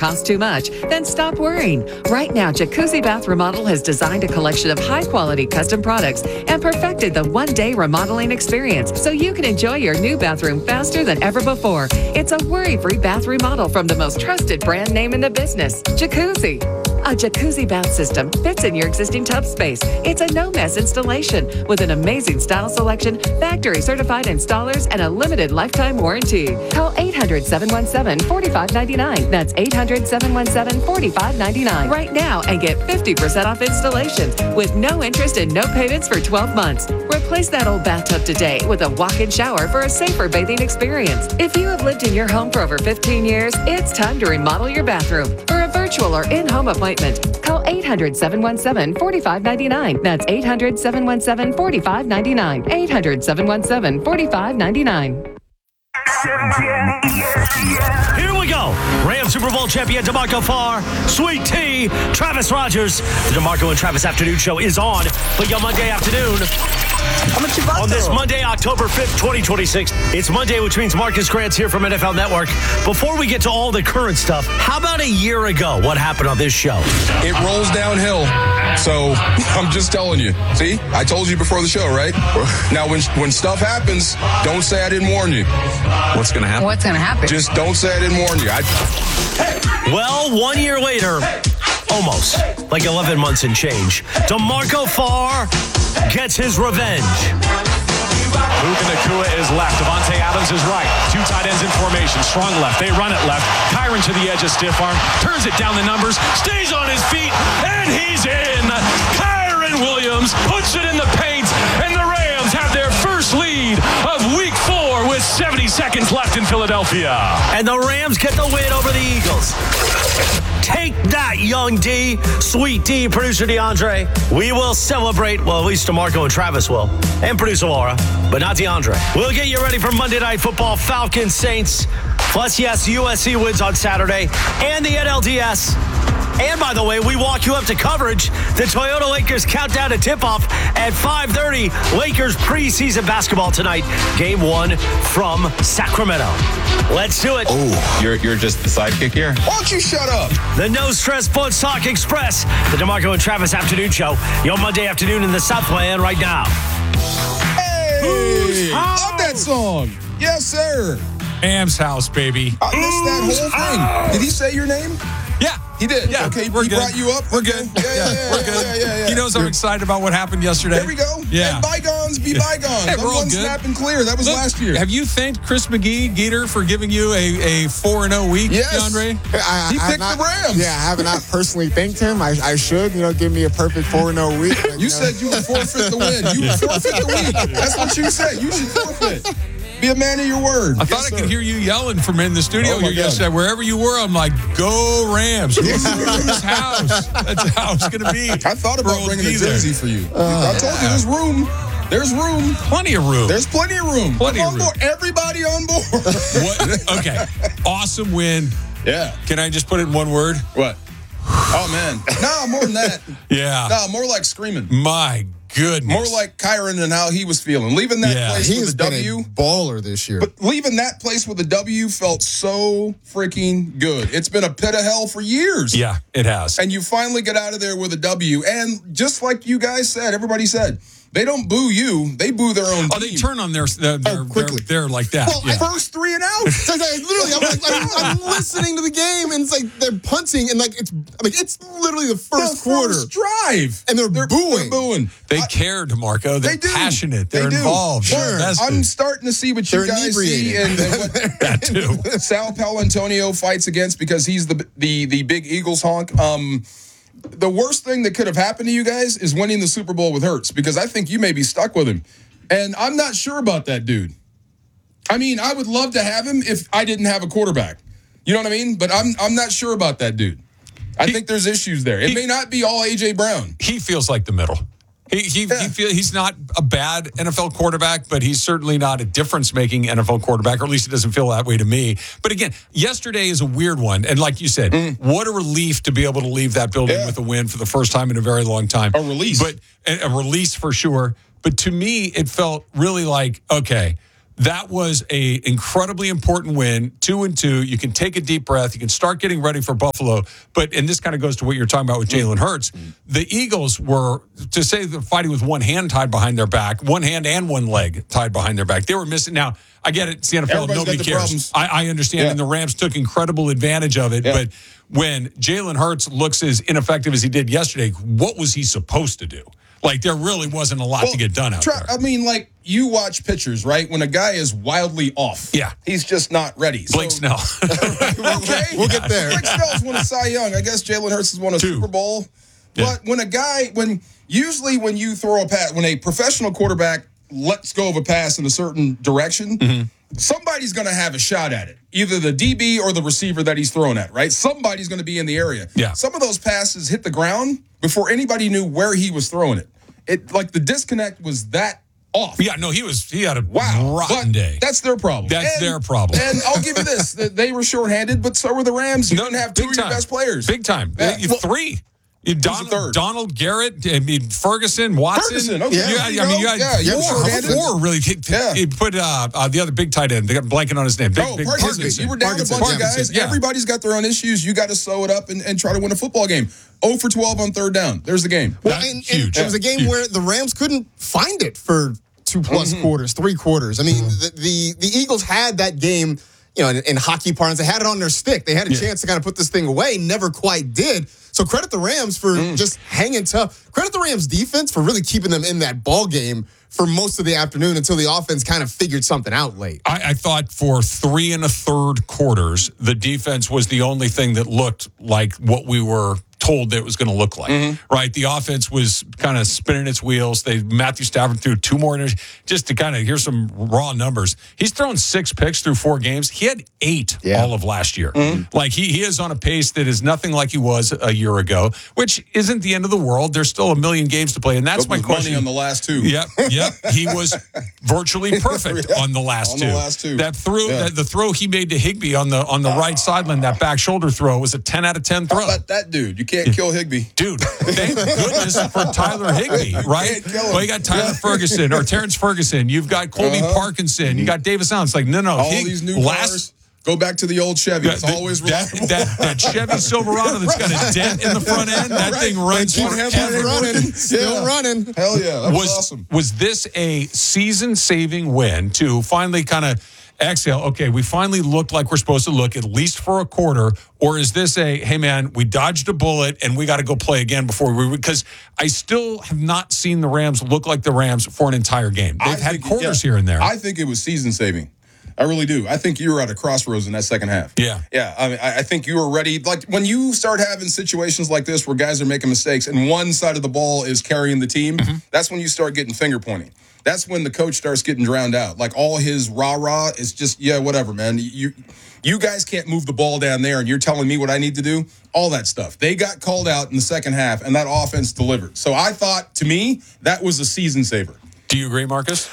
cost too much, then stop worrying. Right now, Jacuzzi Bath Remodel has designed a collection of high-quality custom products and perfected the one-day remodeling experience so you can enjoy your new bathroom faster than ever before. It's a worry-free bath remodel from the most trusted brand name in the business, Jacuzzi. A jacuzzi bath system fits in your existing tub space. It's a no-mess installation with an amazing style selection, factory-certified installers, and a limited lifetime warranty. Call 800-717-4599. That's 800-717-4599 right now and get 50% off installation with no interest and no payments for 12 months. Replace that old bathtub today with a walk-in shower for a safer bathing experience. If you have lived in your home for over 15 years, it's time to remodel your bathroom. For a virtual or in-home appointment, call 800-717-4599. That's 800-717-4599. 800-717-4599. Here we go. Rams Super Bowl champion DeMarco Farr, Sweet Tea, Travis Rogers. The DeMarco and Travis Afternoon Show is on for your Monday afternoon. On this Monday, October 5th, 2026. It's Monday, which means Marcus Grant's here from NFL Network. Before we get to all the current stuff, how about a year ago? What happened on this show? It rolls downhill. So I'm just telling you. See, I told you before the show, right? Now, when stuff happens, don't say I didn't warn you. What's going to happen? What's going to happen? Just don't say I didn't warn you. Well, 1 year later, almost, like 11 months and change, DeMarco Farr gets his revenge. Puka Nacua is left. Devontae Adams is right. Two tight ends in formation. Strong left. They run it left. Kyron to the edge of stiff arm. Turns it down the numbers. Stays on his feet. And he's in. Kyron Williams puts it in the paint. And the Rams have their first lead of week 4 with 70 seconds left in Philadelphia. And the Rams get the win over the Eagles. Take that, young D. Sweet D, producer DeAndre. We will celebrate, well, at least DeMarco and Travis will, and producer Laura, but not DeAndre. We'll get you ready for Monday Night Football, Falcons, Saints. Plus, yes, USC wins on Saturday, and the NLDS. And, by the way, we walk you up to coverage. The Toyota Lakers countdown to tip-off at 5:30. Lakers preseason basketball tonight. Game 1 from Sacramento. Let's do it. Oh, you're just the sidekick here? Why don't you shut up? The No Stress Sports Talk Express. The DeMarco and Travis Afternoon Show. Your Monday afternoon in the Southland right now. Hey, love that song. Yes, sir. Am's house, baby. I missed that whole thing. Did he say your name? Yeah. He did. Yeah, okay, we're he good. brought you up. We're good. Yeah, we're good. Yeah. He knows I'm excited about what happened yesterday. There we go. Yeah. And bygones be bygones. Hey, I'm we're all one good. snap and clear. That was last year. Have you thanked Chris McGee, Geeter, for giving you a 4-0 week, Yes. DeAndre? He picked the Rams. Yeah, I have not personally thanked him. I should, give me a perfect 4-0 week. But, You said you would forfeit the win. You would forfeit the week. That's what you said. You should forfeit. Be a man of your word. I thought I could hear you yelling from in the studio Oh, my here God. yesterday. Wherever you were, I'm like, go Rams. Whose house? That's how it's going to be. I thought about We'll bringing a be there. jersey for you. I told you there's room. There's room. Plenty of room. There's plenty of room. Plenty I'm of on room. board. Everybody on board. What? Okay. Awesome win. Yeah. Can I just put it in one word? What? Oh, man. Nah, more than that. Yeah. Nah, more like screaming. My goodness. More like Kyron and how he was feeling. Leaving that place he with has a been W. a baller this year. But leaving that place with a W felt so freaking good. It's been a pit of hell for years. Yeah, it has. And you finally get out of there with a W. And just like you guys said, everybody said, they don't boo you. They boo their own team. Oh, they turn on their quickly. They're like that. Well, yeah. First 3 and out. So, literally, I'm listening to the game, and it's like they're punting, and it's literally the first quarter, First drive. and they're booing. They're booing. They care, DeMarco. They're They do. passionate. They're They do. involved. Sure. They're invested. I'm starting to see what you They're guys see and what that too. Sal Paolantonio fights against because he's the big Eagles honk. The worst thing that could have happened to you guys is winning the Super Bowl with Hurts because I think you may be stuck with him. And I'm not sure about that dude. I mean, I would love to have him if I didn't have a quarterback. You know what I mean? But I'm not sure about that dude. I think there's issues there. It may not be all A.J. Brown. He feels like the middle. He's not a bad NFL quarterback, but he's certainly not a difference-making NFL quarterback, or at least it doesn't feel that way to me. But again, yesterday is a weird one. And like you said, what a relief to be able to leave that building with a win for the first time in a very long time. A release. But a release for sure. But to me, it felt really like, okay, That was a incredibly important win, 2-2. You can take a deep breath. You can start getting ready for Buffalo. And this kind of goes to what you're talking about with Jalen Hurts. The Eagles were, to say they're fighting with one hand tied behind their back, one hand and one leg tied behind their back. They were missing. Now, I get it. It's the NFL. Everybody's Nobody got the cares. problems. I understand. Yeah. And the Rams took incredible advantage of it. Yeah. But when Jalen Hurts looks as ineffective as he did yesterday, what was he supposed to do? Like, there really wasn't a lot to get done out there. I mean, like, you watch pitchers, right? When a guy is wildly off, Yeah. he's just not ready. Blake Snell. Okay, We'll get there. Blake Snell's won a Cy Young. I guess Jalen Hurts has won a 2. Super Bowl. Yeah. But when you throw a pass, when a professional quarterback lets go of a pass in a certain direction, somebody's going to have a shot at it. Either the DB or the receiver that he's throwing at, right? Somebody's going to be in the area. Yeah. Some of those passes hit the ground before anybody knew where he was throwing it. Like the disconnect was that off. Yeah, no, he had a Wow. rotten But day. That's their problem. That's their problem. And I'll give you this. They were shorthanded, but so were the Rams. You didn't have two of your best players. Big time. Yeah. You 3. the third? Donald Garrett, I mean, Ferguson, Watson. Ferguson, okay. Yeah, There I mean, you you go. had Yeah, four, shorthanded. really. Yeah. He put the other big tight end. They got blanking on his name. Big Parkinson. You were down Parkinson. a bunch of guys. Parkinson, yeah. Everybody's got their own issues. You got to sew it up and try to win a football game. 0 for 12 on third down. There's the game. Well, That's and huge. it was a game Huge. where the Rams couldn't find it for 2+ quarters, 3 quarters. I mean, the Eagles had that game, in hockey parlance. They had it on their stick. They had a chance to kind of put this thing away. Never quite did. So credit the Rams for just hanging tough. Credit the Rams defense for really keeping them in that ball game for most of the afternoon until the offense kind of figured something out late. I thought for 3 1/3 quarters, the defense was the only thing that looked like what we were told that it was going to look like, right? The offense was kind of spinning its wheels. Matthew Stafford threw 2 more innings. Just to kind of hear some raw numbers, he's thrown 6 picks through 4 games. He had 8 all of last year. Like he is on a pace that is nothing like he was a year ago, which isn't the end of the world. There's still a million games to play, and that's But my with question. money on the last 2. Yep. He was virtually perfect on the last 2. On the last 2. That throw, Yeah. the throw he made to Higbee on the right sideline, that back shoulder throw was a 10 out of 10 throw. How about that dude? You can't kill Higbee. Dude, thank goodness for Tyler Higbee, right? can't kill him. Well, you got Tyler Ferguson or Terrence Ferguson. You've got Colby Parkinson. You got Davis Allen. It's like, no. All these new cars. Go back to the old Chevy. It's always reliable. that Chevy Silverado that's got a dent in the front end. That thing runs One hand forever. running. Still running. Hell yeah. That was awesome. Was this a season-saving win to finally kind of exhale? Okay, we finally looked like we're supposed to look, at least for a quarter. Or is this hey, man, we dodged a bullet and we got to go play again before we... Because I still have not seen the Rams look like the Rams for an entire game. They've had quarters here and there. I think it was season-saving. I really do. I think you were at a crossroads in that second half. Yeah. Yeah. I mean, I think you were ready. Like when you start having situations like this where guys are making mistakes and one side of the ball is carrying the team, that's when you start getting finger pointing. That's when the coach starts getting drowned out. Like all his rah-rah is just, whatever, man. You guys can't move the ball down there and you're telling me what I need to do. All that stuff. They got called out in the second half and that offense delivered. So I thought, to me, that was a season saver. Do you agree, Marcus?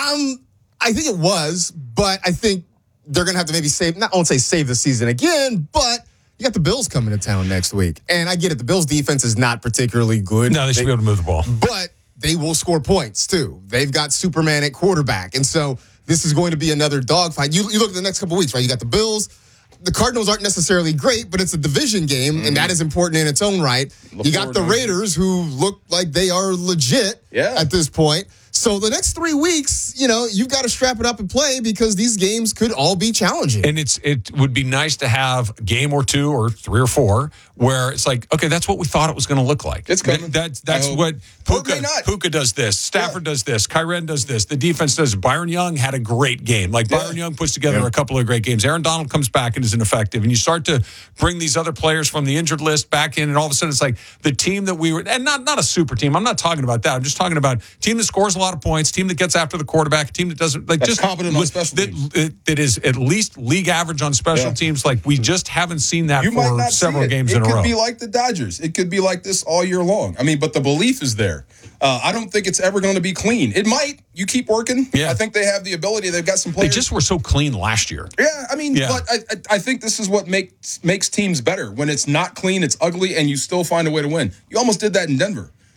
I think it was, but I think they're going to have to maybe I won't say save the season again, but you got the Bills coming to town next week. And I get it. The Bills defense is not particularly good. No, they should be able to move the ball. But they will score points, too. They've got Superman at quarterback. And so this is going to be another dogfight. You look at the next couple of weeks, right? You got the Bills. The Cardinals aren't necessarily great, but it's a division game, and that is important in its own right. You got the Raiders, who look like they are legit at this point. So the next 3 weeks, you've got to strap it up and play because these games could all be challenging. And it would be nice to have a game or 2 or 3 or 4 where it's like, okay, that's what we thought it was going to look like. It's coming. That's what Puka does this. Stafford does this. Kyren does this. The defense does. Byron Young had a great game. Byron Young puts together a couple of great games. Aaron Donald comes back and is ineffective. And you start to bring these other players from the injured list back in, and all of a sudden it's like the team that we were, and not a super team. I'm not talking about that. I'm just talking about a team that scores a lot of points, team that gets after the quarterback, a team that doesn't That's competent on special teams. That is at least league average on special teams. Like we just haven't seen that You might for not several see it. games in a row. It could be like the Dodgers. It could be like this all year long. I mean, but the belief is there. I don't think it's ever going to be clean. It might. You keep working. Yeah. I think they have the ability. They've got some They players. just were so clean last year. Yeah, I mean, but I think this is what makes teams better. When it's not clean, it's ugly, and you still find a way to win. You almost did that in Denver.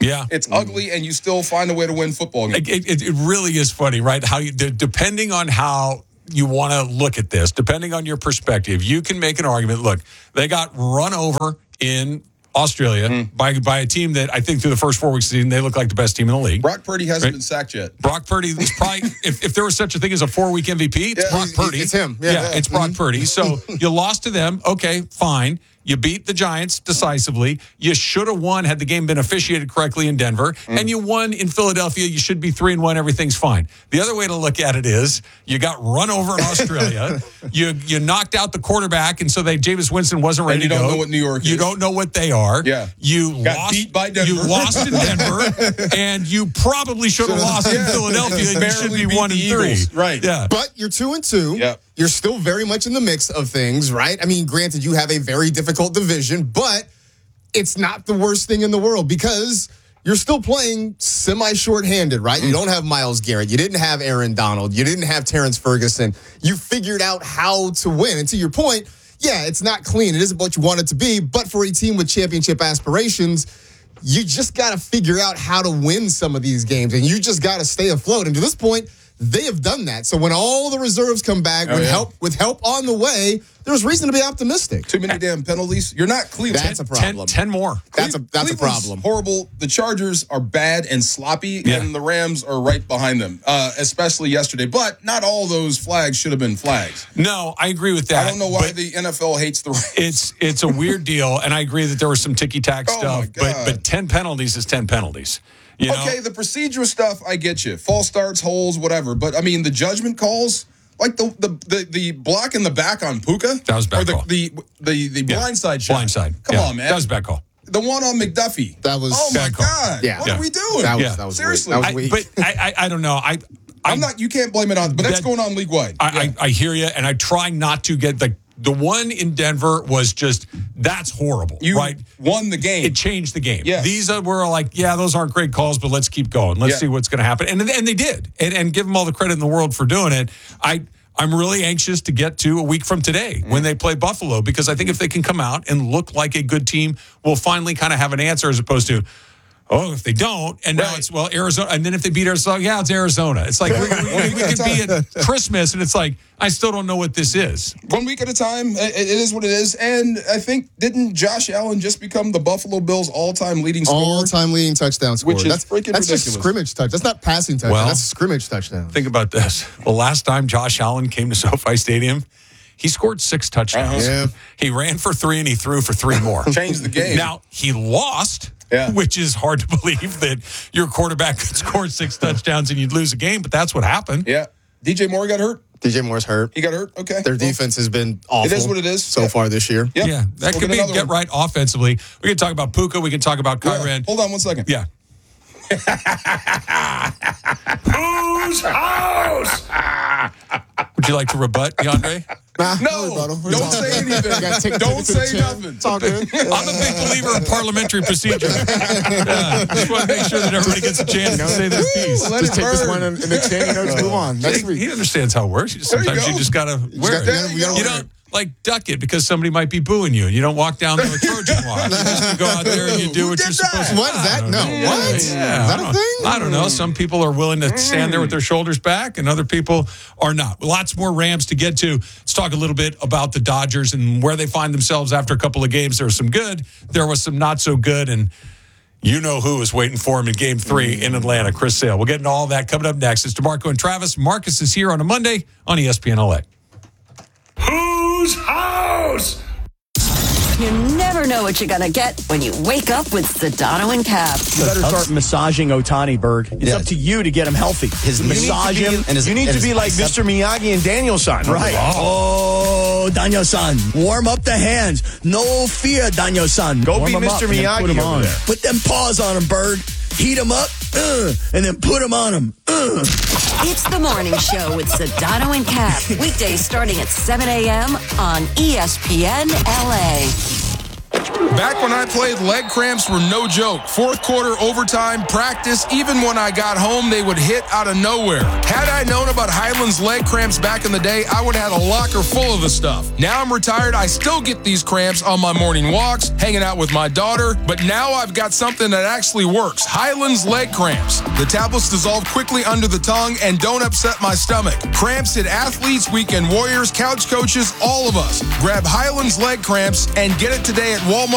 Yeah. It's ugly, and you still find a way to win football games. It really is funny, right? How you, depending on how you want to look at this, depending on your perspective, you can make an argument. Look, they got run over in Australia by a team that I think through the first 4 weeks of the season, they look like the best team in the league. Brock Purdy hasn't been sacked yet. Brock Purdy is probably, if there was such a thing as a 4-week MVP, it's Brock Purdy. It's him. It's Brock Purdy. So you lost to them. Okay, fine. You beat the Giants decisively. You should have won had the game been officiated correctly in Denver. And you won in Philadelphia. You should be 3-1. Everything's fine. The other way to look at it is you got run over in Australia. you knocked out the quarterback, and so Jameis Winston wasn't ready to go. You don't know what New York is. You don't know what they are. Yeah. You got beat by Denver. You lost in Denver, and you probably should have lost in Philadelphia, and you should be 1-3. Right. Yeah. But you're 2-2. Yep. You're still very much in the mix of things, right? I mean, granted, you have a very difficult division, but it's not the worst thing in the world because you're still playing semi-shorthanded, right? You don't have Myles Garrett. You didn't have Aaron Donald. You didn't have Terrence Ferguson. You figured out how to win. And to your point, yeah, it's not clean. It isn't what you want it to be. But for a team with championship aspirations, you just got to figure out how to win some of these games. And you just got to stay afloat. And to this point, they have done that. So when all the reserves come back with help on the way, there's reason to be optimistic. Too many damn penalties. You're not Cleveland. That's a problem. 10 more. That's a Cleveland's problem. Horrible. The Chargers are bad and sloppy, and the Rams are right behind them, especially yesterday. But not all those flags should have been flags. No, I agree with that. I don't know why the NFL hates the Rams. It's a weird deal, and I agree that there was some ticky-tack Oh, stuff, my God. but 10 penalties is 10 penalties. You know? Okay, the procedural stuff, I get you. False starts, holes, whatever. But, I mean, the judgment calls, like the block in the back on Puka. That was bad or call. the blindside shot. Blindside. Come on, man. That was a bad call. The one on McDuffie. That was Oh, my bad call. God. Yeah. What Yeah. are we doing? That was Seriously. weak. That was weak. But I don't know. I'm not, you can't blame it on, but that's going on league-wide. I hear you, and I try not to get the one in Denver was just, that's horrible, You right? won the game. It changed the game. Yes. These were like, yeah, those aren't great calls, but let's keep going. Let's see what's going to happen. And they did. And give them all the credit in the world for doing it. I'm really anxious to get to a week from today when they play Buffalo, because I think if they can come out and look like a good team, we'll finally kind of have an answer as opposed to, oh, if they don't, and now it's, well, Arizona. And then if they beat Arizona, yeah, it's Arizona. It's like we could be at Christmas, and it's like, I still don't know what this is. 1 week at a time. It is what it is. And I think, didn't Josh Allen just become the Buffalo Bills' all-time leading scorer? All-time leading touchdown scorer. Which is freaking That's ridiculous. just scrimmage touch. That's not passing touchdown. Well, that's a scrimmage touchdown. Think about this. The last time Josh Allen came to SoFi Stadium, he scored 6 touchdowns. Yeah. He ran for 3, and he threw for 3 more. Changed the game. Now, he lost. Yeah. Which is hard to believe that your quarterback could score 6 touchdowns and you'd lose a game, but that's what happened. Yeah. DJ Moore got hurt? DJ Moore's hurt. He got hurt? Okay. Their defense has been awful. It is what it is. So far this year. Yep. Yeah, that We'll could get be another get one. right offensively. We can talk about Puka. We can talk about Kyren. Hold on 1 second. Yeah. Whose house? Would you like to rebut, DeAndre? No, don't say anything. Don't say nothing. It's all good. I'm a big believer in parliamentary procedure. Yeah, just want to make sure that everybody gets a chance to say their piece. Let Just it take this burn. one in the chain notes, move on. Next week. He understands how it works. Sometimes you go. just got to wear There it. you go. You don't duck it because somebody might be booing you. You don't walk down the Trojan walk. You just go out there and you do what did you're supposed to. What is that? No. What? Is Yeah, that a thing? I don't know. Some people are willing to stand there with their shoulders back, and other people are not. Lots more Rams to get to. Let's talk a little bit about the Dodgers and where they find themselves after a couple of games. There was some good. There was some not so good, and you know who is waiting for him in Game 3 in Atlanta. Chris Sale. We'll get into all that coming up next. It's DeMarco and Travis. Marcus is here on a Monday on ESPN LA. Whose house? You never know what you're going to get when you wake up with Sedano and Cap. You better start massaging Otani, Berg. It's up to you to get him healthy. Massage him. You need to be like Mr. Miyagi and Daniel-san. Right. Oh, Daniel-san. Warm up the hands. No fear, Daniel-san. Go be Mr. Miyagi over there. Put them paws on him, Berg. Heat him up, and then put him on him. It's the morning show with Sedano and Cap. Weekdays starting at 7 a.m. on ESPN LA. Back when I played, leg cramps were no joke. Fourth quarter, overtime, practice, even when I got home, they would hit out of nowhere. Had I known about Highland's leg cramps back in the day, I would have had a locker full of the stuff. Now I'm retired, I still get these cramps on my morning walks, hanging out with my daughter, but now I've got something that actually works. Highland's leg cramps. The tablets dissolve quickly under the tongue and don't upset my stomach. Cramps hit athletes, weekend warriors, couch coaches, all of us. Grab Highland's leg cramps and get it today at Walmart.